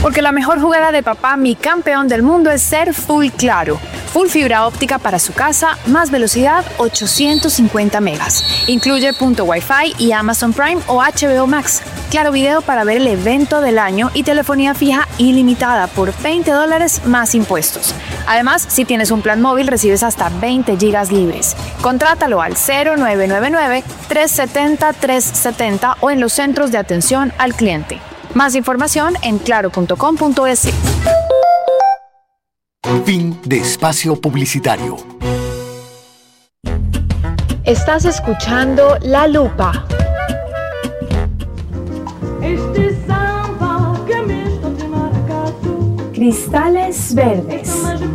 Porque la mejor jugada de papá, mi campeón del mundo, es ser Full Claro. Full fibra óptica para su casa, más velocidad, 850 megas. Incluye punto Wi-Fi y Amazon Prime o HBO Max. Claro Video para ver el evento del año y telefonía fija ilimitada por $20 más impuestos. Además, si tienes un plan móvil, recibes hasta 20 gigas libres. Contrátalo al 0999-370-370 o en los centros de atención al cliente. Más información en claro.com.es. Fin de espacio publicitario. Estás escuchando La Lupa. Cristales verdes.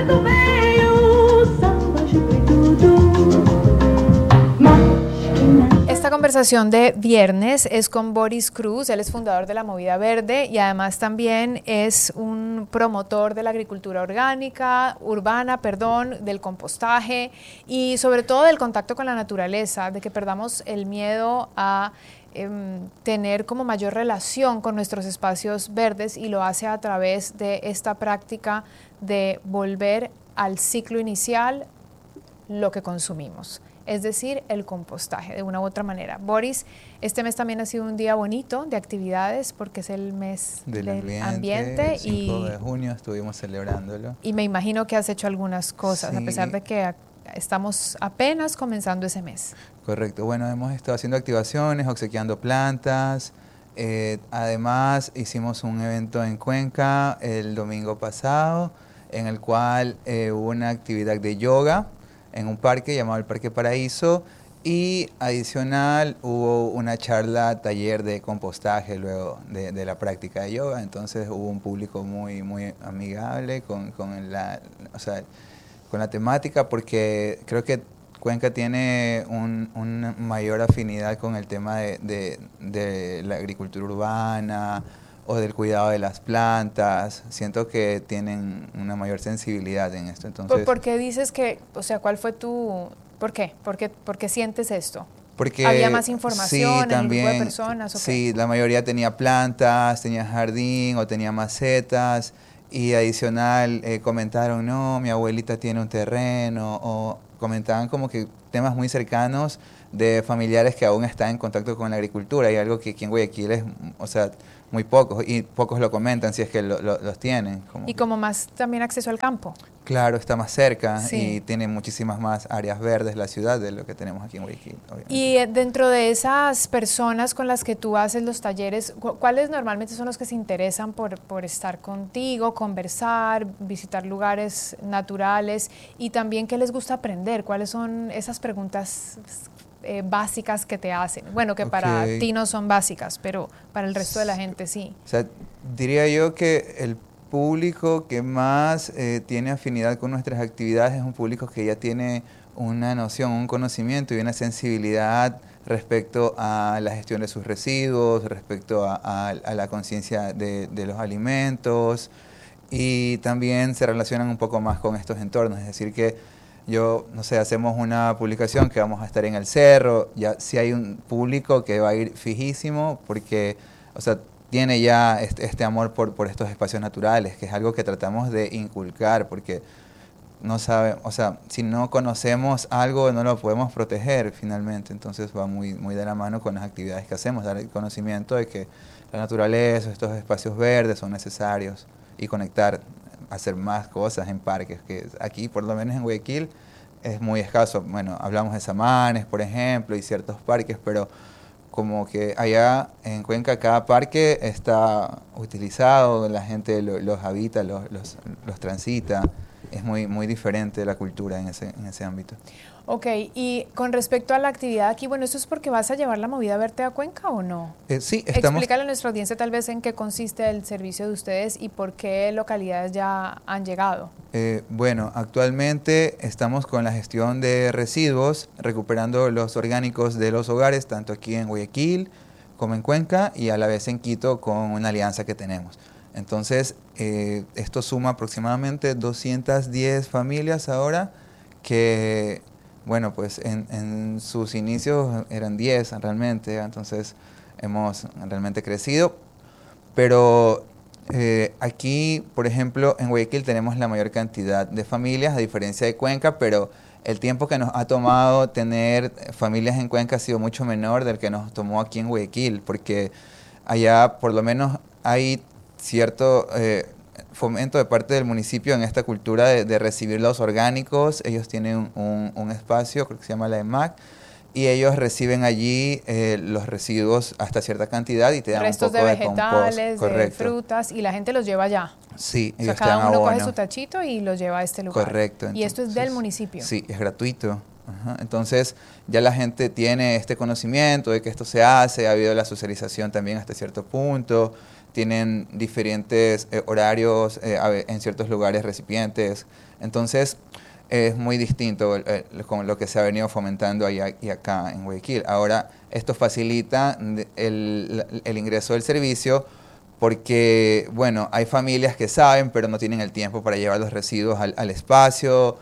Esta conversación de viernes es con Boris Cruz. Él es fundador de la Movida Verde y además también es un promotor de la agricultura urbana, del compostaje y sobre todo del contacto con la naturaleza, de que perdamos el miedo a tener como mayor relación con nuestros espacios verdes, y lo hace a través de esta práctica de volver al ciclo inicial lo que consumimos. Es decir, el compostaje, de una u otra manera. Boris, este mes también ha sido un día bonito de actividades porque es el mes del ambiente. El 5 de junio estuvimos celebrándolo. Y me imagino que has hecho algunas cosas, sí, a pesar de que estamos apenas comenzando ese mes. Correcto. Bueno, hemos estado haciendo activaciones, obsequiando plantas. Además, hicimos un evento en Cuenca el domingo pasado, en el cual hubo una actividad de yoga en un parque llamado el Parque Paraíso, y adicional hubo una charla, taller de compostaje luego de la práctica de yoga. Entonces hubo un público muy, muy amigable con la temática, porque creo que Cuenca tiene una mayor afinidad con el tema de la agricultura urbana o del cuidado de las plantas. Siento que tienen una mayor sensibilidad en esto. Entonces, ¿Por qué dices que, ¿cuál fue por qué? ¿Por qué sientes esto? Porque ¿Había más información en también, el grupo de personas? ¿O sí, la mayoría tenía plantas, tenía jardín o tenía macetas, y adicional comentaron, no, mi abuelita tiene un terreno, o comentaban como que temas muy cercanos de familiares que aún están en contacto con la agricultura, y algo que aquí en Guayaquil es, muy pocos, y pocos lo comentan si es que los tienen. Y como más también acceso al campo. Claro, está más cerca, sí, y tiene muchísimas más áreas verdes la ciudad de lo que tenemos aquí en Guayaquil, obviamente. Y dentro de esas personas con las que tú haces los talleres, ¿cuáles normalmente son los que se interesan por estar contigo, conversar, visitar lugares naturales, y también qué les gusta aprender? ¿Cuáles son esas preguntas básicas que te hacen? Bueno, que para ti no son básicas, pero para el resto de la gente sí. O sea, diría yo que el público que más tiene afinidad con nuestras actividades es un público que ya tiene una noción, un conocimiento y una sensibilidad respecto a la gestión de sus residuos, respecto a la conciencia de los alimentos, y también se relacionan un poco más con estos entornos. Es decir, que hacemos una publicación que vamos a estar en el cerro, ya sí hay un público que va a ir fijísimo porque, tiene ya este amor por estos espacios naturales, que es algo que tratamos de inculcar, porque si no conocemos algo no lo podemos proteger finalmente. Entonces va muy, muy de la mano con las actividades que hacemos, dar el conocimiento de que la naturaleza, estos espacios verdes son necesarios, y conectar, hacer más cosas en parques, que aquí, por lo menos en Guayaquil, es muy escaso. Bueno, hablamos de Samanes, por ejemplo, y ciertos parques, pero como que allá en Cuenca cada parque está utilizado, la gente los habita, los transita. Es muy, muy diferente la cultura en ese ámbito. Ok, y con respecto a la actividad aquí, bueno, ¿eso es porque vas a llevar la Movida Verde a Cuenca o no? Sí, Explícale a nuestra audiencia tal vez en qué consiste el servicio de ustedes y por qué localidades ya han llegado. Bueno, actualmente estamos con la gestión de residuos, recuperando los orgánicos de los hogares, tanto aquí en Guayaquil como en Cuenca, y a la vez en Quito con una alianza que tenemos. Entonces, esto suma aproximadamente 210 familias ahora que, bueno, pues en sus inicios eran 10 realmente, entonces hemos realmente crecido, pero Aquí, por ejemplo, en Guayaquil tenemos la mayor cantidad de familias, a diferencia de Cuenca, pero el tiempo que nos ha tomado tener familias en Cuenca ha sido mucho menor del que nos tomó aquí en Guayaquil, porque allá por lo menos hay cierto fomento de parte del municipio en esta cultura de recibir los orgánicos. Ellos tienen un espacio, creo que se llama la EMAC, y ellos reciben allí los residuos hasta cierta cantidad y te dan restos un poco de de compost. vegetales, de Correcto. frutas, y la gente los lleva allá. Sí, O sea, ellos te cada dan uno abono. coge su tachito y los lleva a este lugar. Correcto. Y esto es del municipio. Sí, es gratuito. Ajá. Entonces ya la gente tiene este conocimiento de que esto se hace, ha habido la socialización también hasta cierto punto, tienen diferentes horarios en ciertos lugares recipientes. Entonces es muy distinto con lo que se ha venido fomentando allá y acá en Guayaquil. Ahora, esto facilita el ingreso del servicio porque, bueno, hay familias que saben, pero no tienen el tiempo para llevar los residuos al espacio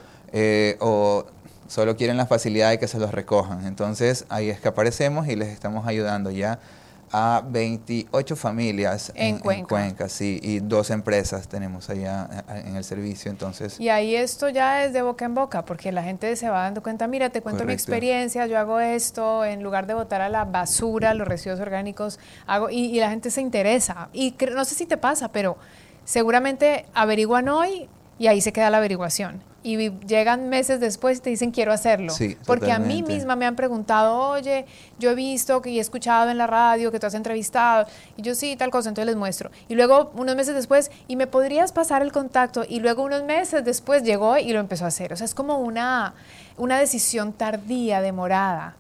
o solo quieren la facilidad de que se los recojan. Entonces, ahí es que aparecemos y les estamos ayudando ya a 28 familias en Cuenca, sí, y 2 empresas tenemos allá en el servicio, entonces. Y ahí esto ya es de boca en boca, porque la gente se va dando cuenta, mira, te cuento mi experiencia, yo hago esto, en lugar de botar a la basura los residuos orgánicos, hago, y la gente se interesa. Y no sé si te pasa, pero seguramente averiguan hoy y ahí se queda la averiguación. Y llegan meses después y te dicen quiero hacerlo. Sí, porque totalmente. a mí misma me han preguntado, oye, yo he visto y he escuchado en la radio que tú has entrevistado, y yo sí, tal cosa, entonces les muestro. Y luego unos meses después, ¿y me podrías pasar el contacto? Y luego unos meses después llegó y lo empezó a hacer. O sea, es como una decisión tardía, demorada.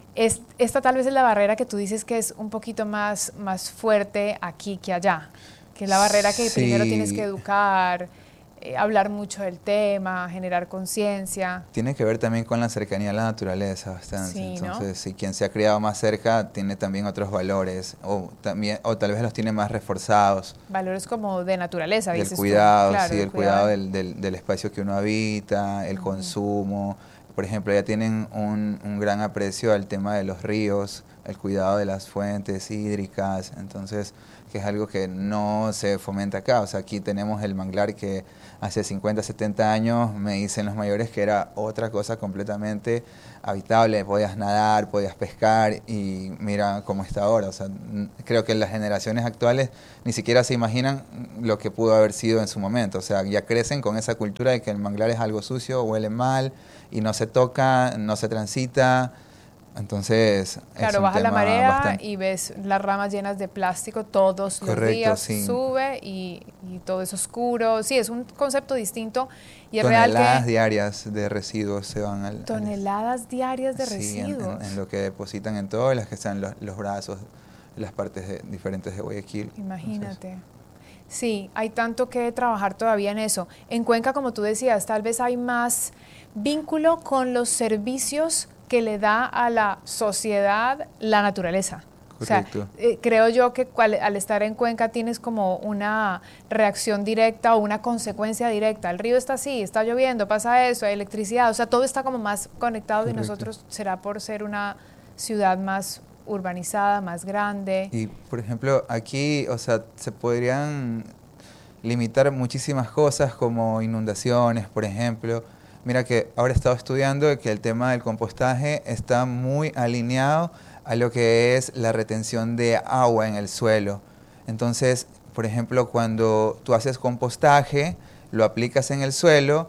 Esta tal vez es la barrera que tú dices que es un poquito más fuerte aquí que allá, que es la barrera que primero tienes que educar, hablar mucho del tema, generar conciencia. Tiene que ver también con la cercanía a la naturaleza bastante. Sí, entonces, ¿no? si quien se ha criado más cerca tiene también otros valores o tal vez los tiene más reforzados. Valores como de naturaleza, dices del cuidado, tú. Claro, sí, el cuidado del espacio que uno habita, el consumo. Por ejemplo, ya tienen un gran aprecio al tema de los ríos, el cuidado de las fuentes hídricas, entonces, que es algo que no se fomenta acá. O sea, aquí tenemos el manglar que hace 50, 70 años me dicen los mayores que era otra cosa completamente habitable, podías nadar, podías pescar y mira cómo está ahora. O sea, creo que las generaciones actuales ni siquiera se imaginan lo que pudo haber sido en su momento. O sea, ya crecen con esa cultura de que el manglar es algo sucio, huele mal y no se toca, no se transita. Entonces, claro, baja la marea y ves las ramas llenas de plástico todos los días, sí. Sube y todo es oscuro. Sí, es un concepto distinto y es real que... Toneladas diarias de residuos se van al... Toneladas diarias de residuos. En lo que depositan en todas las que están los brazos, las partes diferentes de Guayaquil. Imagínate. Entonces, sí, hay tanto que trabajar todavía en eso. En Cuenca, como tú decías, tal vez hay más vínculo con los servicios que le da a la sociedad la naturaleza. Correcto. O sea, creo yo que al estar en Cuenca tienes como una reacción directa o una consecuencia directa. El río está así, está lloviendo, pasa eso, hay electricidad, o sea, todo está como más conectado. Correcto. Y nosotros será por ser una ciudad más urbanizada, más grande. Y, por ejemplo, aquí, o sea, se podrían limitar muchísimas cosas como inundaciones, por ejemplo. Mira que ahora he estado estudiando que el tema del compostaje está muy alineado a lo que es la retención de agua en el suelo. Entonces, por ejemplo, cuando tú haces compostaje, lo aplicas en el suelo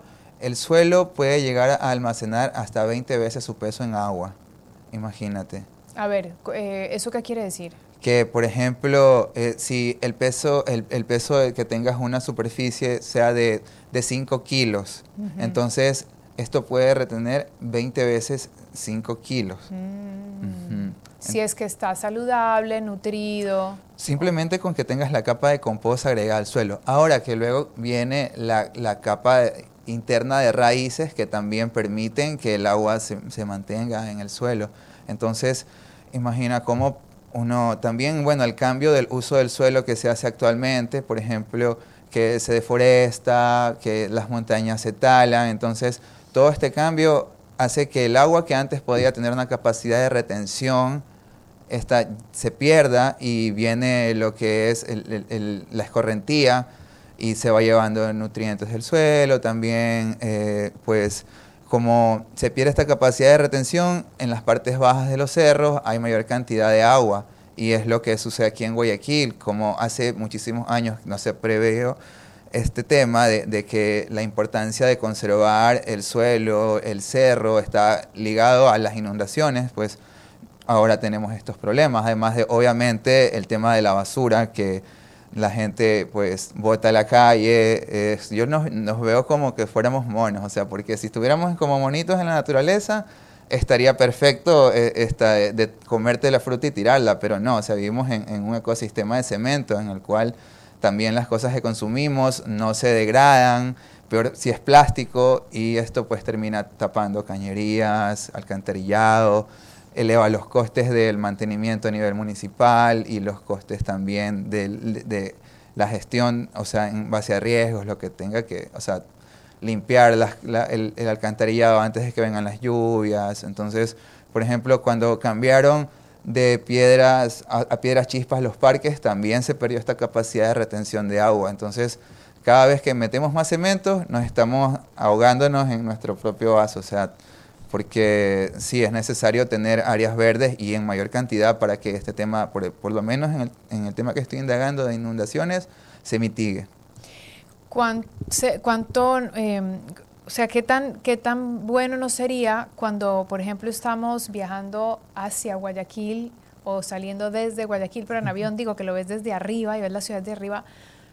puede llegar a almacenar hasta 20 veces su peso en agua. Imagínate. A ver, ¿eso qué quiere decir? Que, por ejemplo, si el peso de que tengas una superficie sea de 5 kilos, entonces esto puede retener 20 veces 5 kilos. Si es que está saludable, nutrido. Simplemente con que tengas la capa de compost agregada al suelo. Ahora que luego viene la capa interna de raíces que también permiten que el agua se mantenga en el suelo. Entonces, imagina cómo uno también, bueno, el cambio del uso del suelo que se hace actualmente, por ejemplo, que se deforesta, que las montañas se talan, entonces todo este cambio hace que el agua que antes podía tener una capacidad de retención esta se pierda y viene lo que es la escorrentía y se va llevando nutrientes del suelo, también pues como se pierde esta capacidad de retención, en las partes bajas de los cerros hay mayor cantidad de agua y es lo que sucede aquí en Guayaquil, como hace muchísimos años no se previó este tema de que la importancia de conservar el suelo, el cerro, está ligado a las inundaciones, pues ahora tenemos estos problemas, además de obviamente el tema de la basura que la gente pues bota a la calle. Yo nos veo como que fuéramos monos, o sea, porque si estuviéramos como monitos en la naturaleza estaría perfecto de comerte la fruta y tirarla, pero no, o sea, vivimos en un ecosistema de cemento en el cual también las cosas que consumimos no se degradan, peor si es plástico, y esto pues termina tapando cañerías, alcantarillado, eleva los costes del mantenimiento a nivel municipal y los costes también de la gestión, o sea, en base a riesgos, lo que tenga que, o sea, limpiar el alcantarillado antes de que vengan las lluvias. Entonces, por ejemplo, cuando cambiaron de piedras a piedras chispas los parques, también se perdió esta capacidad de retención de agua. Entonces, cada vez que metemos más cemento, nos estamos ahogándonos en nuestro propio vaso, o sea, porque sí es necesario tener áreas verdes y en mayor cantidad para que este tema, por lo menos en el tema que estoy indagando de inundaciones, se mitigue. O sea, ¿qué tan bueno nos sería cuando, por ejemplo, estamos viajando hacia Guayaquil o saliendo desde Guayaquil, pero en avión, digo que lo ves desde arriba y ves la ciudad de arriba?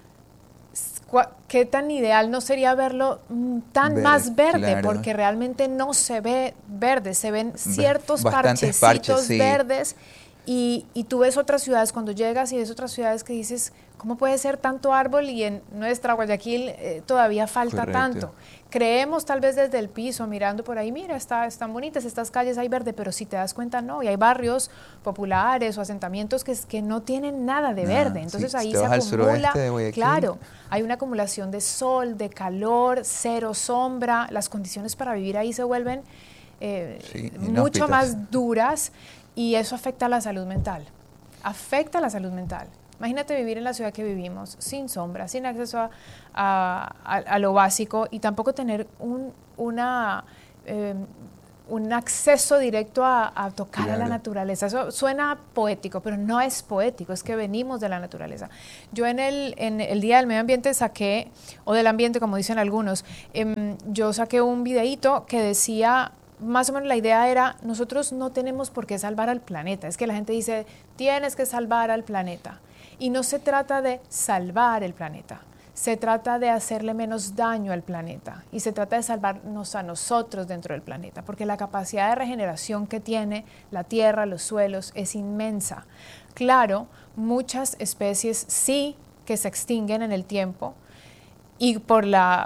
¿Qué tan ideal no sería verlo más verde? Claro. Porque realmente no se ve verde, se ven ciertos parchecitos sí. verdes. Y tú ves otras ciudades, cuando llegas y ves otras ciudades que dices, ¿cómo puede ser tanto árbol? Y en nuestra Guayaquil todavía falta Correcto. Tanto. Creemos tal vez desde el piso, mirando por ahí, mira, están bonitas estas calles, hay verde, pero si te das cuenta, no. Y hay barrios populares o asentamientos que no tienen nada de verde. Entonces ahí se acumula, claro, hay una acumulación de sol, de calor, cero sombra. Las condiciones para vivir ahí se vuelven mucho más duras. Y eso afecta a la salud mental, Imagínate vivir en la ciudad que vivimos, sin sombra, sin acceso a lo básico y tampoco tener un acceso directo a tocar claro. a la naturaleza. Eso suena poético, pero no es poético, es que venimos de la naturaleza. Yo en el Día del Medio Ambiente saqué, o del ambiente como dicen algunos, yo saqué un videíto que decía... Más o menos la idea era, nosotros no tenemos por qué salvar al planeta. Es que la gente dice, tienes que salvar al planeta. Y no se trata de salvar el planeta, se trata de hacerle menos daño al planeta. Y se trata de salvarnos a nosotros dentro del planeta, porque la capacidad de regeneración que tiene la tierra, los suelos, es inmensa. Claro, muchas especies sí que se extinguen en el tiempo, y por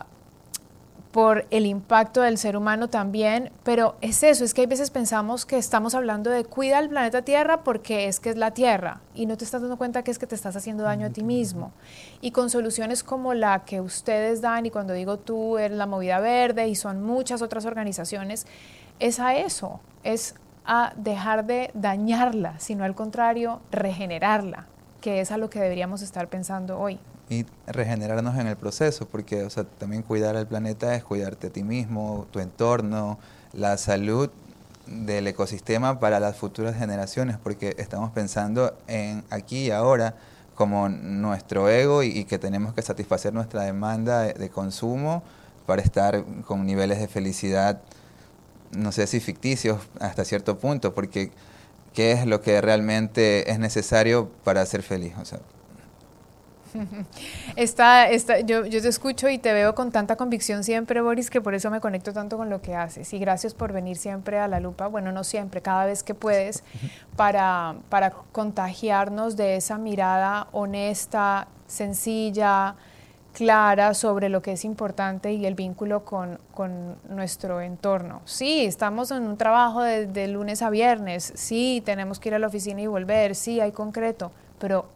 el impacto del ser humano también, pero es eso, es que hay veces pensamos que estamos hablando de cuida el planeta Tierra porque es que es la Tierra y no te estás dando cuenta que es que te estás haciendo daño a ti mismo. Y con soluciones como la que ustedes dan, y cuando digo tú, eres la Movida Verde y son muchas otras organizaciones, es a eso, es a dejar de dañarla, sino al contrario, regenerarla, que es a lo que deberíamos estar pensando hoy. Y regenerarnos en el proceso, porque o sea, también cuidar al planeta es cuidarte a ti mismo, tu entorno, la salud del ecosistema para las futuras generaciones, porque estamos pensando en aquí y ahora como nuestro ego y que tenemos que satisfacer nuestra demanda de consumo para estar con niveles de felicidad, no sé si ficticios hasta cierto punto, porque ¿qué es lo que realmente es necesario para ser feliz? O sea, yo te escucho y te veo con tanta convicción siempre, Boris, que por eso me conecto tanto con lo que haces. Y gracias por venir siempre a La Lupa, bueno, no siempre, cada vez que puedes, para contagiarnos de esa mirada honesta, sencilla, clara sobre lo que es importante y el vínculo con nuestro entorno. Sí, estamos en un trabajo de lunes a viernes, sí, tenemos que ir a la oficina y volver, sí, hay concreto, pero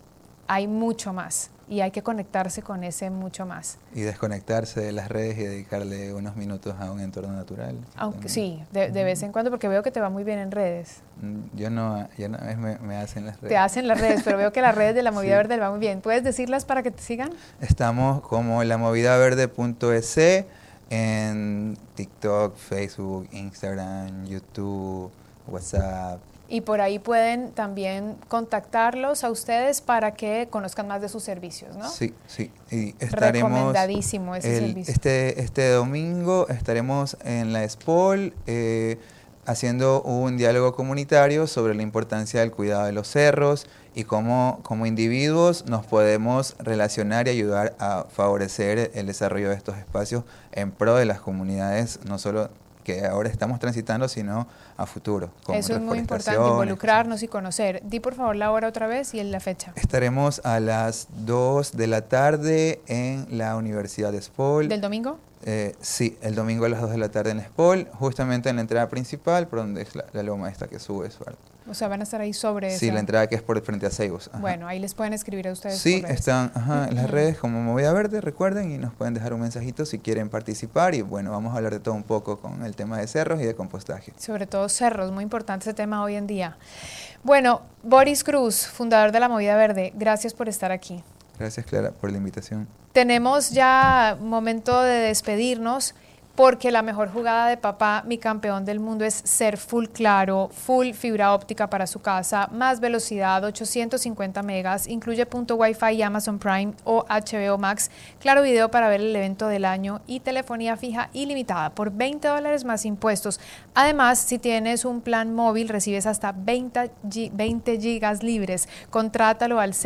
hay mucho más y hay que conectarse con ese mucho más. Y desconectarse de las redes y dedicarle unos minutos a un entorno natural. Aunque sí, de vez en cuando, porque veo que te va muy bien en redes. Yo no me hacen las redes. Te hacen las redes, pero veo que las redes de La Movida Verde le va muy bien. ¿Puedes decirlas para que te sigan? Estamos como lamovidaverde.es en TikTok, Facebook, Instagram, YouTube, WhatsApp. Y por ahí pueden también contactarlos a ustedes para que conozcan más de sus servicios, ¿no? Sí, sí. Y estaremos recomendadísimo ese servicio. Este domingo estaremos en la ESPOL haciendo un diálogo comunitario sobre la importancia del cuidado de los cerros y cómo como individuos nos podemos relacionar y ayudar a favorecer el desarrollo de estos espacios en pro de las comunidades, no solo que ahora estamos transitando, sino a futuro. Eso es muy importante, involucrarnos y conocer. Di por favor la hora otra vez y la fecha. Estaremos a las 2 de la tarde en la Universidad de ESPOL. ¿Del domingo? Sí, el domingo a las 2 de la tarde en ESPOL, justamente en la entrada principal, por donde es la loma esta que sube Suárez. O sea, van a estar ahí sobre Sí, la entrada que es por frente a Seibos. Bueno, ahí les pueden escribir a ustedes. Sí, están en las redes como Movida Verde, recuerden, y nos pueden dejar un mensajito si quieren participar. Y bueno, vamos a hablar de todo un poco con el tema de cerros y de compostaje. Sobre todo cerros, muy importante ese tema hoy en día. Bueno, Boris Cruz, fundador de La Movida Verde, gracias por estar aquí. Gracias, Clara, por la invitación. Tenemos ya momento de despedirnos, porque la mejor jugada de papá, mi campeón del mundo, es ser full claro, full fibra óptica para su casa, más velocidad, 850 megas, incluye punto Wi-Fi y Amazon Prime o HBO Max, Claro Video para ver el evento del año y telefonía fija ilimitada por $20 más impuestos. Además, si tienes un plan móvil, recibes hasta 20 gigas libres. Contrátalo al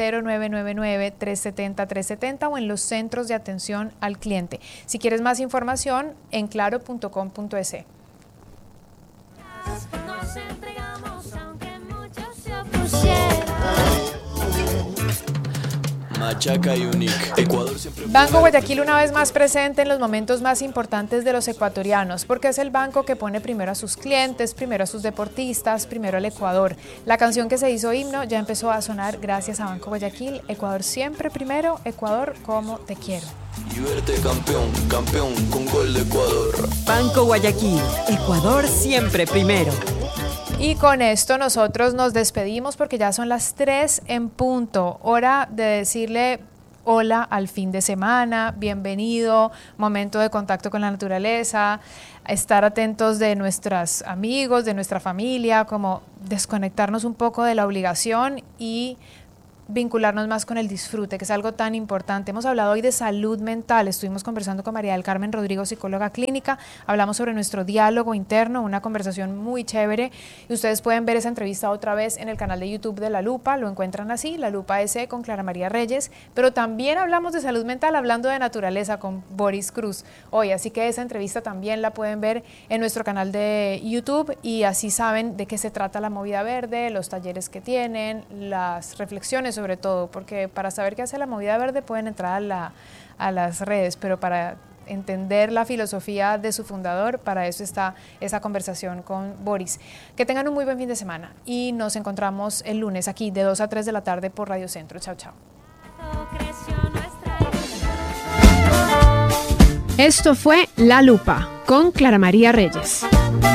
0999-370-370 o en los centros de atención al cliente. Si quieres más información, en claro.com.es. Machaca y Unique. Ecuador siempre... Banco Guayaquil una vez más presente en los momentos más importantes de los ecuatorianos, porque es el banco que pone primero a sus clientes, primero a sus deportistas, primero al Ecuador. La canción que se hizo himno ya empezó a sonar gracias a Banco Guayaquil. Ecuador siempre primero, Ecuador como te quiero. Y verte campeón, campeón con gol de Ecuador. Banco Guayaquil, Ecuador siempre primero. Y con esto nosotros nos despedimos porque ya son las 3 en punto. Hora de decirle hola al fin de semana, bienvenido, momento de contacto con la naturaleza, estar atentos de nuestros amigos, de nuestra familia, como desconectarnos un poco de la obligación y vincularnos más con el disfrute, que es algo tan importante. Hemos hablado hoy de salud mental, estuvimos conversando con María del Carmen Rodrigo, psicóloga clínica, hablamos sobre nuestro diálogo interno, una conversación muy chévere, y ustedes pueden ver esa entrevista otra vez en el canal de YouTube de La Lupa, lo encuentran así, La Lupa S con Clara María Reyes, pero también hablamos de salud mental, hablando de naturaleza con Boris Cruz hoy, así que esa entrevista también la pueden ver en nuestro canal de YouTube y así saben de qué se trata La Movida Verde, los talleres que tienen, las reflexiones sobre todo, porque para saber qué hace La Movida Verde pueden entrar a las redes, pero para entender la filosofía de su fundador, para eso está esa conversación con Boris. Que tengan un muy buen fin de semana y nos encontramos el lunes aquí de 2 a 3 de la tarde por Radio Centro. Chao, chao. Esto fue La Lupa con Clara María Reyes.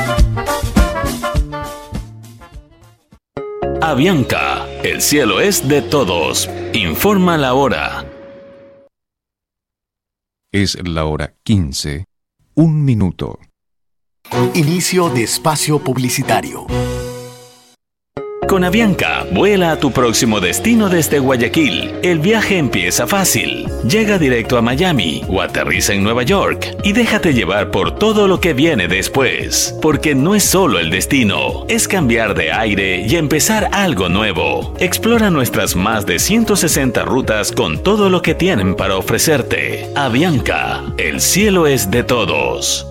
Avianca, el cielo es de todos. Informa la hora. Es la hora 15, 1 minuto. Inicio de espacio publicitario. Con Avianca, vuela a tu próximo destino desde Guayaquil. El viaje empieza fácil. Llega directo a Miami o aterriza en Nueva York y déjate llevar por todo lo que viene después. Porque no es solo el destino, es cambiar de aire y empezar algo nuevo. Explora nuestras más de 160 rutas con todo lo que tienen para ofrecerte. Avianca, el cielo es de todos.